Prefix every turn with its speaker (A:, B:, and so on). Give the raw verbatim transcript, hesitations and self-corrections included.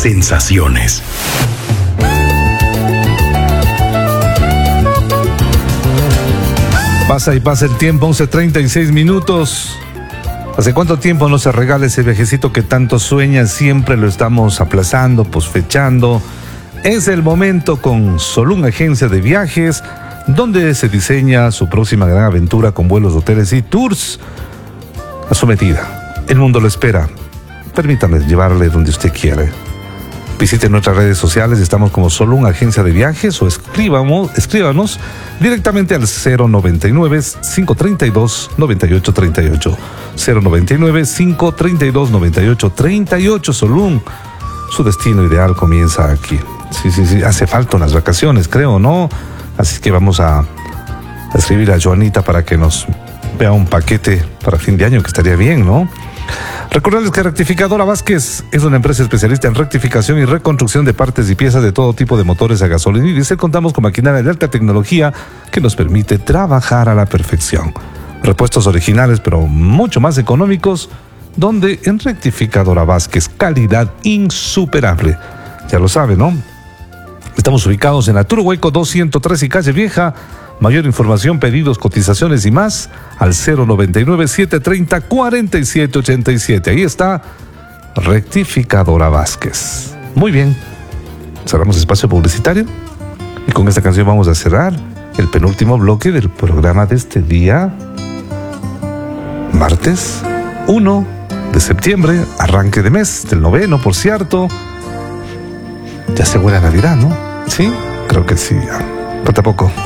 A: sensaciones.
B: Pasa y pasa el tiempo, once treinta y seis minutos. ¿Hace cuánto tiempo no se regala ese viajecito que tanto sueña? Siempre lo estamos aplazando, posfechando. Es el momento con Solún Agencia de Viajes, donde se diseña su próxima gran aventura con vuelos, hoteles y tours a su medida. El mundo lo espera. Permítame llevarle donde usted quiere. Visite nuestras redes sociales, estamos como Solún Agencia de Viajes, o escribamos, escríbanos directamente al cero noventa y nueve, cinco treinta y dos, noventa y ocho treinta y ocho. cero noventa y nueve, cinco treinta y dos, noventa y ocho treinta y ocho. Solún, su destino ideal comienza aquí. Sí, sí, sí, hace falta unas vacaciones, creo, ¿no? Así que vamos a, a escribir a Joanita para que nos vea un paquete para fin de año, que estaría bien, ¿no? Recordarles que Rectificadora Vázquez es una empresa especialista en rectificación y reconstrucción de partes y piezas de todo tipo de motores a gasolina y diésel. Contamos con maquinaria de alta tecnología que nos permite trabajar a la perfección. Repuestos originales, pero mucho más económicos, donde en Rectificadora Vázquez, calidad insuperable. Ya lo sabe, ¿no? Estamos ubicados en Arturo Hueco doscientos tres y Calle Vieja. Mayor información, pedidos, cotizaciones y más al cero noventa y nueve, siete treinta, cuarenta y siete ochenta y siete. Ahí está Rectificadora Vázquez. Muy bien, cerramos espacio publicitario y con esta canción vamos a cerrar el penúltimo bloque del programa de este día, martes uno de septiembre, arranque de mes, del noveno, por cierto. Ya se huele a Navidad, ¿no? Sí, creo que sí. Falta poco.